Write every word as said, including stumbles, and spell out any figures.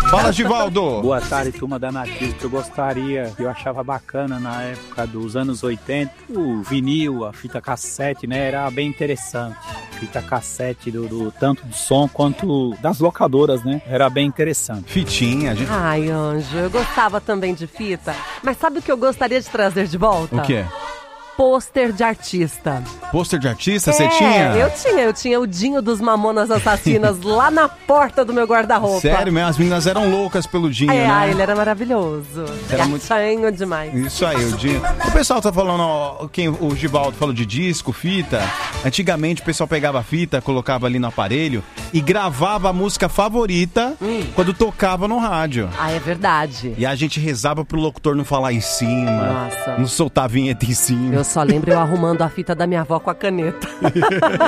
Fala, Givaldo. Boa tarde, turma da Nativa. Que eu gostaria, que eu achava bacana na época dos anos oitenta, o vinil, a fita cassete, né? Era bem interessante. Fita cassete do, do tanto do som quanto das locadoras, né? Era bem interessante. Fitinha, gente. Ai, Anjo, eu gostava também de fita, mas sabe o que eu gostaria de trazer de volta? O quê? Pôster de artista. Pôster de artista, você é, tinha? eu tinha, eu tinha o Dinho dos Mamonas Assassinas lá na porta do meu guarda-roupa. Sério mesmo? As meninas eram loucas pelo Dinho, é, né? Ah, ele era maravilhoso. Era muito... Gatinho demais. Isso aí, o Dinho. O pessoal tá falando, ó, quem, o Givaldo falou de disco, fita. Antigamente o pessoal pegava a fita, colocava ali no aparelho e gravava a música favorita hum. quando tocava no rádio. Ah, é verdade. E a gente rezava pro locutor não falar em cima. Nossa. Não soltar a vinheta em cima. Eu só lembro eu arrumando a fita da minha avó com a caneta.